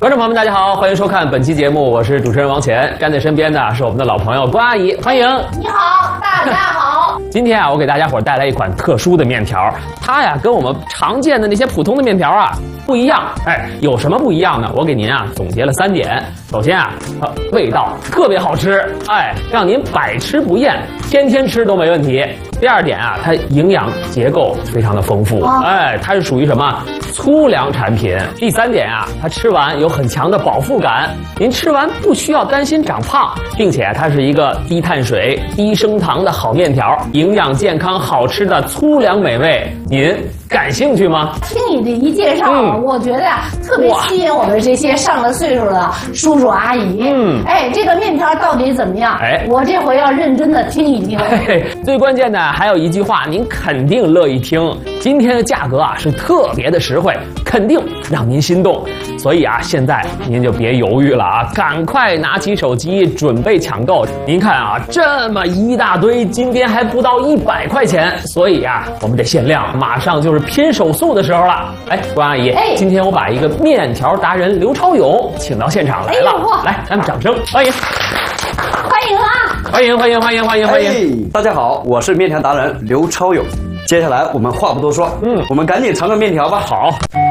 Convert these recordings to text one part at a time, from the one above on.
观众朋友们，大家好，欢迎收看本期节目，我是主持人王乾，站在身边的是我们的老朋友关阿姨，欢迎。 你好，大家好。 今天啊，我给大家伙带来一款特殊的面条，它呀跟我们常见的那些普通的面条啊不一样。哎，有什么不一样呢？我给您啊总结了3点。首先啊，味道特别好吃，哎，让您百吃不厌，天天吃都没问题。第2点啊，它营养结构非常的丰富，哎，它是属于什么粗粮产品。第3点啊，它吃完有很强的饱腹感，您吃完不需要担心长胖，并且它是一个低碳水、低升糖的好面条，营养健康、好吃的粗粮美味，您感兴趣吗？ 听你这一介绍，我觉得呀，特别吸引我们这些上了岁数的叔叔阿姨。哎，这个面条到底怎么样？哎，我这回要认真的听一听。 最关键的还有一句话，您肯定乐意听。今天的价格啊是特别的实惠，肯定让您心动。所以啊，现在您就别犹豫了啊，赶快拿起手机准备抢购。您看啊，这么一大堆，今天还不到100块钱，所以啊，我们得限量，马上就是拼手速的时候了。哎，关阿姨，今天我把一个面条达人刘超勇请到现场来了，来，咱们掌声欢迎。 欢迎啊！ 欢迎！ 大家好，我是面条达人刘超勇。接下来我们话不多说，我们赶紧尝个面条吧。 好。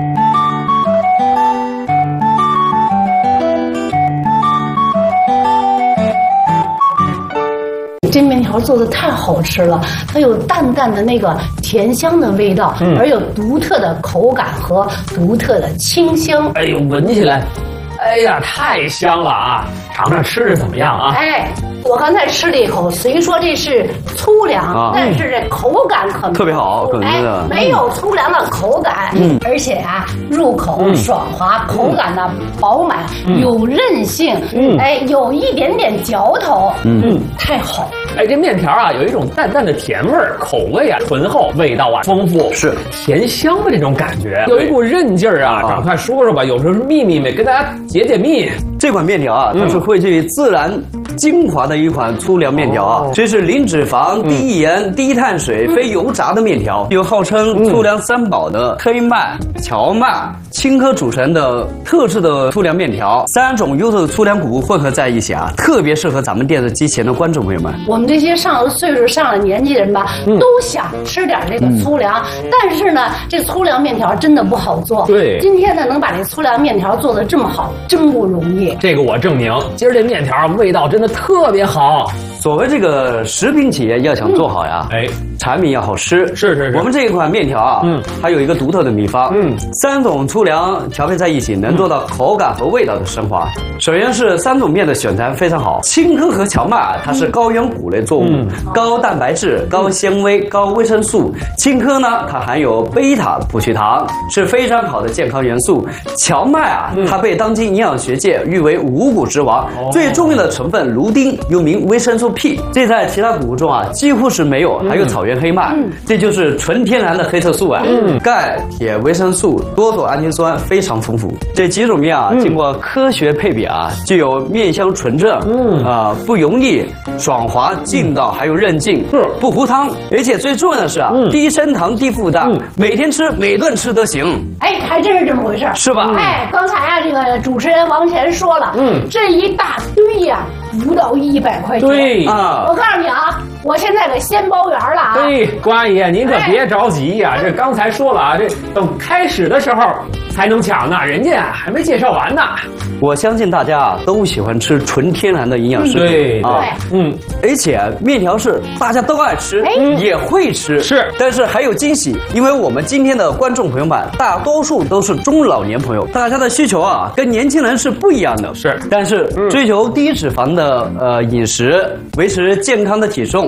这面条做的太好吃了，它有淡淡的那个甜香的味道，而有独特的口感和独特的清香。 哎呦，闻起来，哎呀，太香了啊！尝尝吃着怎么样啊？ 哎，我刚才吃了一口，虽说这是粗粮，但是这口感可特别好， 没有粗粮的口感，而且啊，入口爽滑，口感呢饱满，有韧性，哎，有一点点嚼头，太好。 哎，这面条啊，有一种淡淡的甜味儿，口味啊醇厚，味道啊丰富， 是甜香的这种感觉，有一股韧劲儿啊。赶快说说吧，有时候是秘密，跟大家解解密。 这款面条啊，它是汇聚自然精华的一款粗粮面条啊，这是零脂肪、低盐、低碳水、非油炸的面条，有号称粗粮3宝的黑麦、荞麦、青稞组成的特制的粗粮面条，3种优质的粗粮谷物混合在一起啊，特别适合咱们电视机前的观众朋友们。 我们这些上了岁数、上了年纪的人吧，都想吃点这个粗粮，但是呢，这粗粮面条真的不好做。 对， 今天呢，能把这粗粮面条做得这么好，真不容易。 这个我证明，今儿这面条味道真的特别好。 所谓这个食品企业要想做好呀，产品要好吃。是。我们这一款面条啊，还有一个独特的秘方，3种粗粮调配在一起，能做到口感和味道的升华。首先是3种面的选材非常好，青稞和荞麦它是高原谷类作物，高蛋白质、高纤维、高维生素。青稞呢，它含有贝塔葡聚糖，是非常好的健康元素。荞麦啊，它被当今营养学界誉为五谷之王，最重要的成分卢丁又名维生素 P， 这在其他谷物中啊几乎是没有。还有草原黑麦，这就是纯天然的黑色素啊，钙、铁、维生素、多种氨基酸非常丰富。这几种面啊，经过科学配比啊，具有面香纯正，不油腻、爽滑、劲道，还有韧劲，不糊汤。而且最重要的是啊，低升糖、低负担，每天吃、每顿吃都行。 哎，还真是这么回事， 是吧？ 哎，刚才啊，这个主持人王乾说了，这一大堆呀，不到100块钱。 对啊，我告诉你啊，我现在可先包圆了啊。 关阿姨，您可别着急呀，这刚才说了啊，这等开始的时候才能抢呢，人家还没介绍完呢。 我相信大家啊都喜欢吃纯天然的营养食品， 对， 而且面条是大家都爱吃，也会吃， 是。 但是还有惊喜，因为我们今天的观众朋友们大多数都是中老年朋友，大家的需求啊跟年轻人是不一样的， 是。 但是追求低脂肪的饮食，维持健康的体重，